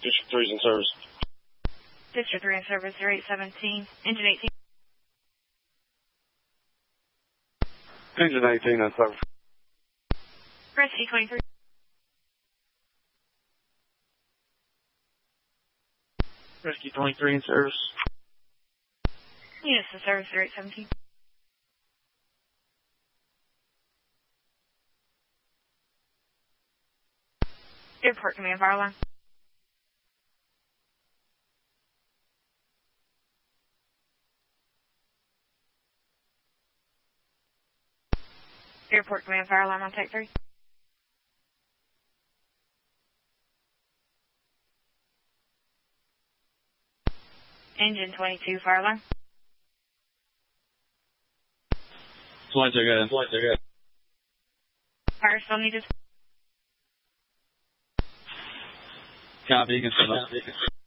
District 3's in service. District 3 in service, 0817, engine 18. Engine 18 in service. Rescue 23. Rescue 23 in service. Units in service, 0817. Airport command fire alarm. Airport command fire alarm on Tech 3. Engine 22 fire alarm. Flight check in. Flight check in. Fire still needed. Copy. You can send us.